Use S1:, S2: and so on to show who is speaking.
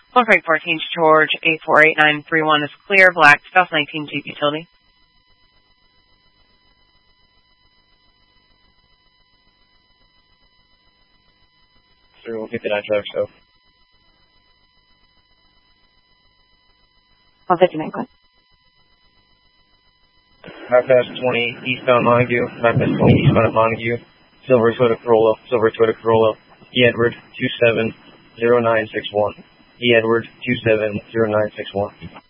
S1: 1 Freight 14 George 848931 is clear. Black 2019 Jeep Utility.
S2: Through 159 traffic south.
S1: 159, go ahead.
S2: 5-20 eastbound Montague. 5-20 eastbound Montague. Silver Toyota Corolla. E. Edward 270961. E. Edward 270961.